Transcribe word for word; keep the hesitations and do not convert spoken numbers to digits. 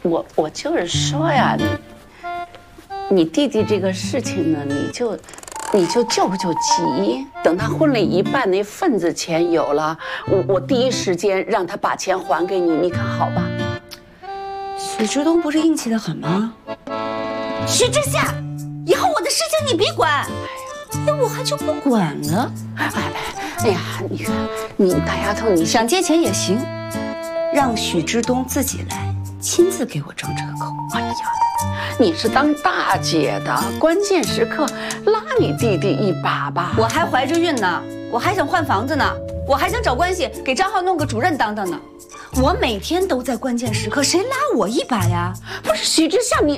我我就是说呀，你你弟弟这个事情呢，你就你就救不救急？等他婚礼一办，那份子钱有了，我我第一时间让他把钱还给你，你看好吧？ 许之东不是硬气的很吗？许之夏，以后我的事情你别管。哎呀，我还就不管了。 哎哎呀，你看你大丫头，你想借钱也行，让许之东自己来，亲自给我张这个口。 哎呀，你是当大姐的，关键时刻拉你弟弟一把吧。 我还怀着孕呢，我还想换房子呢，我还想找关系给张浩弄个主任当当呢。我每天都在关键时刻，谁拉我一把呀？ 不是许之夏，你